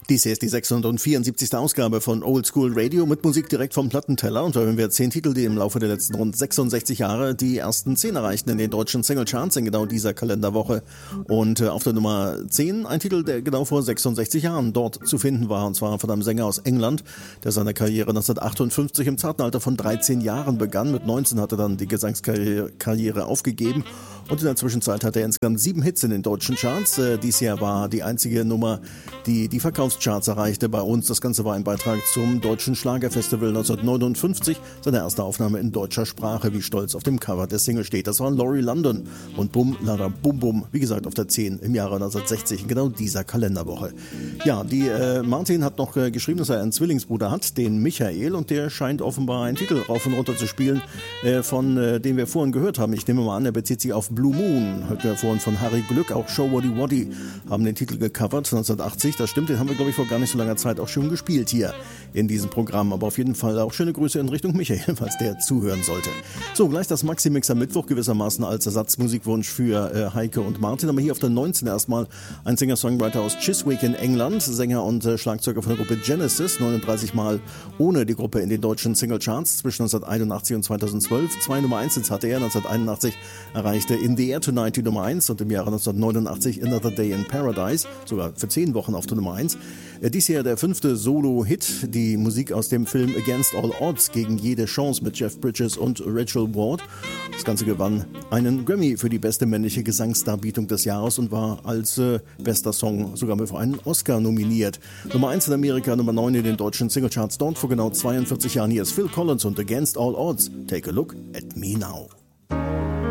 Dies hier ist die 674. Ausgabe von Old School Radio mit Musik direkt vom Plattenteller. Und da hören wir 10 Titel, die im Laufe der letzten rund 66 Jahre die ersten 10 erreichten in den deutschen Singlecharts in genau dieser Kalenderwoche. Und auf der Nummer 10 ein Titel, der genau vor 66 Jahren dort zu finden war. Und zwar von einem Sänger aus England, der seine Karriere 1958 im zarten Alter von 13 Jahren begann. Mit 19 hat er dann die Gesangskarriere aufgegeben. Und in der Zwischenzeit hat er insgesamt 7 Hits in den deutschen Charts. Dies Jahr war die einzige Nummer, die die Verkaufscharts erreichte bei uns. Das Ganze war ein Beitrag zum Deutschen Schlagerfestival 1959. Seine erste Aufnahme in deutscher Sprache, wie stolz auf dem Cover der Single steht. Das war Laurie London und Bum, Lada, Bum, Bum. Wie gesagt, auf der 10 im Jahre 1960, in genau dieser Kalenderwoche. Ja, die Martin hat noch geschrieben, dass er einen Zwillingsbruder hat, den Michael. Und der scheint offenbar einen Titel rauf und runter zu spielen, von dem wir vorhin gehört haben. Ich nehme mal an, er bezieht sich auf Blue Moon. Hört wir vorhin von Harry Glück, auch Show Waddy Waddy haben den Titel gecovert, 1980. Das stimmt, den haben wir, glaube ich, vor gar nicht so langer Zeit auch schon gespielt hier in diesem Programm. Aber auf jeden Fall auch schöne Grüße in Richtung Michael, falls der zuhören sollte. So, gleich das Maxi-Mix am Mittwoch gewissermaßen als Ersatzmusikwunsch für Heike und Martin. Aber hier auf der 19 erstmal ein Singer-Songwriter aus Chiswick in England, Sänger und Schlagzeuger von der Gruppe Genesis, 39 Mal ohne die Gruppe in den deutschen Singlecharts zwischen 1981 und 2012. 2 Nummer 1 hatte er, 1981 erreichte In the Air Tonight die Nummer 1 und im Jahre 1989 Another Day in Paradise, sogar für 10 Wochen auf der Nummer 1. Dies hier der 5. Solo-Hit, die Musik aus dem Film Against All Odds, gegen jede Chance mit Jeff Bridges und Rachel Ward. Das Ganze gewann einen Grammy für die beste männliche Gesangsdarbietung des Jahres und war als bester Song sogar für einen Oscar nominiert. Nummer 1 in Amerika, Nummer 9 in den deutschen Singlecharts dort vor genau 42 Jahren. Hier ist Phil Collins und Against All Odds. Take a look at me now.